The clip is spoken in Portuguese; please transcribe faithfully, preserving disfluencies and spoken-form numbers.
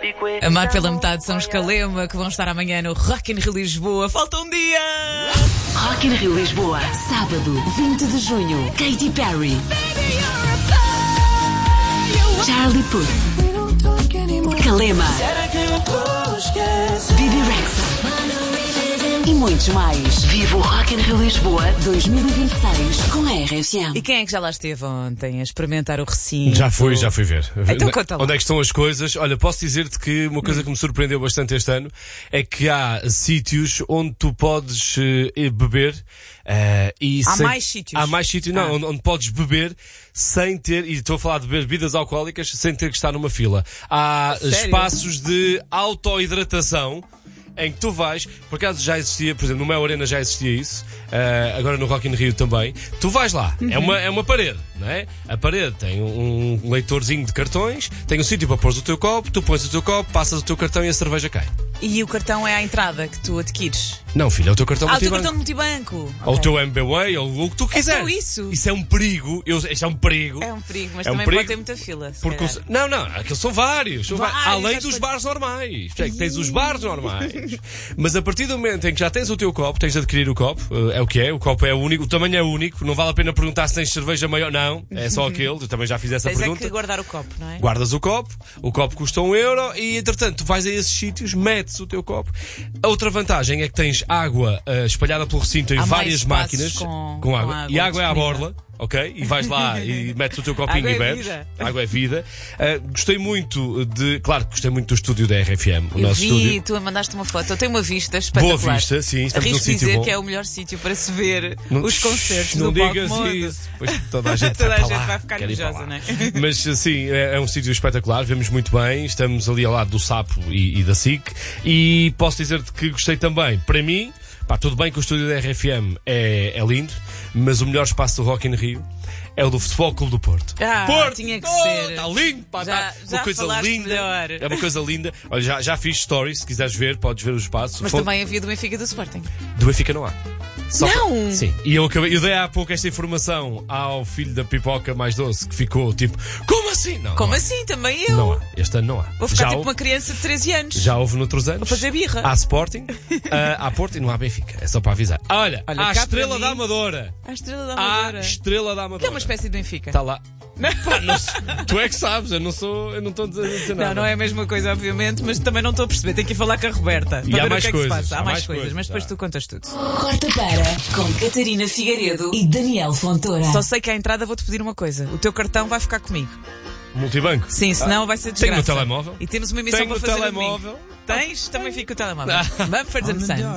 Amar pela metade são os Calema, que vão estar amanhã no Rock in Rio Lisboa. Falta um dia! Rock in Rio Lisboa, sábado, vinte de junho. Katy Perry, Charlie Puth, Calema, Bibi Rexha e muitos mais. Viva o Rock in Rio Lisboa dois mil e vinte e seis com a R F M. E quem é que já lá esteve ontem a experimentar o recinto? Já fui, já fui ver. Então conta lá. Onde é que estão as coisas? Olha, posso dizer-te que uma coisa que me surpreendeu bastante este ano é que há sítios onde tu podes uh, beber uh, e Há sem... mais sítios? Há mais sítios, não, Ah. onde, onde podes beber sem ter, e estou a falar de beber bebidas alcoólicas sem ter que estar numa fila. Há Sério? espaços de autohidratação em que tu vais, por acaso já existia, por exemplo, no Mel Arena já existia isso, uh, agora no Rock in Rio também. Tu vais lá, Uhum. é, uma, é uma parede, não é? A parede tem um, um leitorzinho de cartões, tem um sítio para pôr o teu copo, tu pões o teu copo, passas o teu cartão e a cerveja cai. E o cartão é à entrada que tu adquires? Não, filho, é o teu cartão Ah, o teu multibanco. cartão de multibanco! Ou o Ok. teu M B Way, ou o que tu quiseres. só isso? Isso é um perigo. Eu, isto é um perigo. É um perigo, mas É um também perigo, pode ter muita fila. se Porque calhar. o- não, não, aqueles são vários. São Vários, vários, além acho dos que- bares normais. É que tens os bares normais. Mas a partir do momento em que já tens o teu copo, tens de adquirir o copo, eh, é o que é, o copo é único, o tamanho é único, não vale a pena perguntar se tens cerveja maior. Não, é só aquele, eu também já fiz essa Tens é pergunta. que guardar o copo, não é? Guardas o copo, o copo custa um euro e, entretanto, tu vais a esses sítios, metes o teu copo. A outra vantagem é que tens água eh, espalhada pelo recinto em Há mais várias espaços máquinas com- com, com água. água E a água é à disponível. borla, ok? E vais lá e metes o teu copinho Água e é bebes. vida. Água é vida. Eh, gostei muito de. Claro que gostei muito do estúdio da R F M, o Eu nosso vi, estúdio. tu mandaste uma foto. Eu tenho uma vista espetacular. Boa vista, sim, estamos num Arrisco sítio dizer bom. que é o melhor sítio para se ver Não- os concertos não do palco digas mundo. isso, pois toda a gente, Toda vai, a para gente lá, vai ficar quer ir para invejosa, lá. não é? Mas assim, é, é um sítio espetacular, vemos muito bem, estamos ali ao lado do Sapo e, e da S I C, e posso dizer-te que gostei também. Para mim, pá, tudo bem que o estúdio da R F M é, é lindo, mas o melhor espaço do Rock in Rio é o do Futebol Clube do Porto. Ah, Porto! tinha que oh, ser. Está lindo, pá, Já- tá já uma coisa falaste linda. melhor. É uma coisa linda. Olha, já, já fiz stories, se quiseres ver, podes ver o espaço. Mas Foi- também havia do Benfica e do Sporting. Do Benfica não há. Só Não! pa- Sim. E eu, acabei, eu dei há pouco esta informação ao filho da pipoca mais doce que ficou tipo, como assim? Não, Como não há. assim? Também eu. Não há. Este ano não há. Vou ficar já tipo houve, uma criança de treze anos. já houve noutros anos. Vou fazer birra. Há Sporting, ah, há Porto e não há Benfica. É só para avisar. Olha, Olha, há a cá Estrela para mim- da Amadora. A Estrela da Há Amadora. Estrela da Amadora. Que é uma espécie de Benfica. Está lá. Pá, não sei. Tu é que sabes, eu não sou, eu não estou a dizer, a dizer nada. Não, não é a mesma coisa, obviamente, mas também não estou a perceber. Tenho que ir falar com a Roberta E para há ver mais o que é que se coisas, passa. Há, há mais, mais coisas, coisas, mas depois tá. tu contas tudo. Corta para com Catarina Figueiredo e Daniel Fontoura. Só sei que à entrada vou-te pedir uma coisa. O teu cartão vai ficar comigo. Multibanco? Sim, senão vai ser Tenho desgraça. no telemóvel. E temos uma emissão Tenho para no fazer telemóvel. domingo. Tens? Também fica o telemóvel. Vamos fazer